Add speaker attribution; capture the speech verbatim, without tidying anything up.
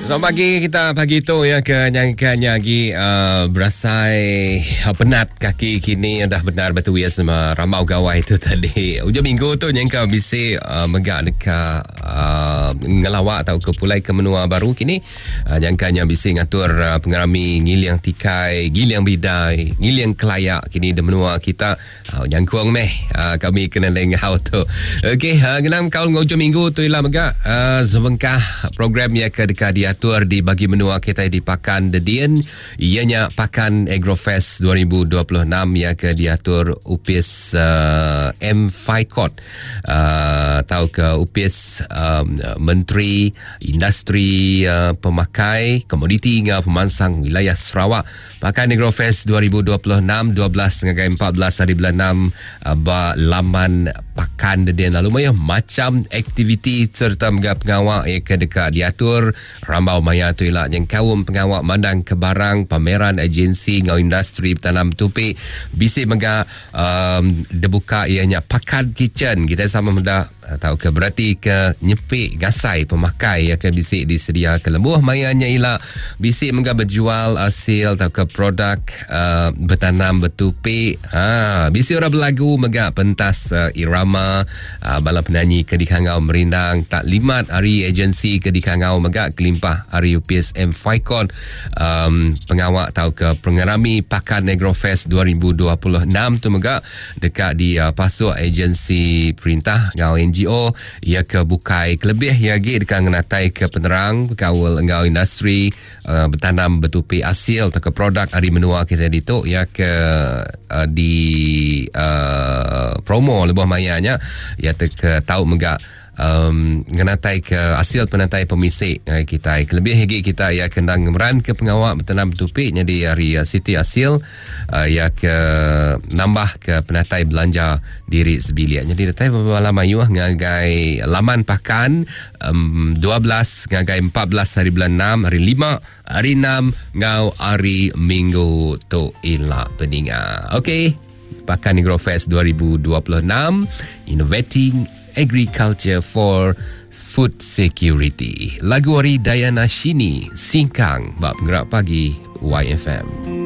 Speaker 1: Selamat pagi, kita pagi tu ya ke nyanyikannya lagi uh, berasai uh, penat kaki kini dah benar betul ya sama ramau gawai tu tadi. Ujung minggu tu nyangka bisi uh, megak dekat uh, ngelawak atau ke pulai ke menua baru kini uh, nyangkanya bisi ngatur uh, pengerami ngiliang tikai, ngiliang bidai, ngiliang kelayak kini de menua kita uh, nyangkuang meh uh, kami kena lengau tu. Okey, uh, genam kaul ngujung minggu tu ialah megak uh, sebengkah program ya ke dekat dia atur di bagi menua kita di Pakan Dedian, ianya Pakan Agrofest dua ribu dua puluh enam yang ke diatur U P I S uh, M Faikot uh, atau ke U P I S um, Menteri Industri uh, Pemakai Komoditi hingga Pemansang Wilayah Sarawak. Pakan Agrofest dua ribu dua puluh enam dua belas hingga empat belas hari bulan enam uh, ba laman Pakan Dedian lalu maya macam aktiviti serta megap pengawak yang ke dekat diatur Rambau Maya tu ialah yang kaum pengawak mandang ke barang pameran agensi ngau industri bertanam tupik bisi mega um, debuka ianya Pakan Kitchen kita sama muda atau ke berarti ke nyepik gasai pemakai yang ke bisi disedia ke lembuh mayanya ialah bisi mega berjual hasil atau ke produk uh, bertanam bertupik ha bisi orang berlagu mega pentas uh, irama uh, bala penyanyi ke dikangau merindang taklimat hari agensi ke dikangau mega kelimpah hari U P I S M Faikon um, pengawak atau ke pengerami Pakan Agrofest dua ribu dua puluh enam tu mega dekat di uh, pasuk agensi perintah ngau N G O ia ke bukai kelebih ia lagi dekat ngenatai ke penerang kawal ngau industri uh, bertanam bertupi hasil atau ke produk hari menua kita dituk ia ke uh, di uh, promo lebih mayanya ia ke tahu mega Um, ngenatai ke hasil penatai pemisik uh, kita kelebih lagi kita ya kendang ngemeran ke pengawak bertanam tupik jadi hari uh, Siti hasil uh, ya ke nambah ke penatai belanja diri sebilia jadi datai beberapa mayuah ngagai laman pakan um, dua belas ngagai empat belas hari bulan enam hari lima hari enam ngau hari minggu tu ila peninga. Okey, Pakan Agrofest dua ribu dua puluh enam Innovating Agriculture for Food Security. Lagu hari Dayana Shini Singkang bab penggerak pagi Y F M.